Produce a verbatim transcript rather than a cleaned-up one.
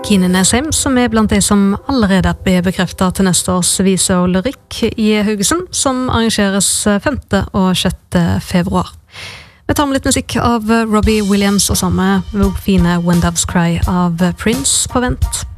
Kine Nesheim, som er blant de som allerede er bekreftet til neste års vise og lyrikk i Haugesund, som arrangeres femte og sjette februar. Vi tar med litt musikk av Robbie Williams og samme fine When Doves Cry av Prince på vent.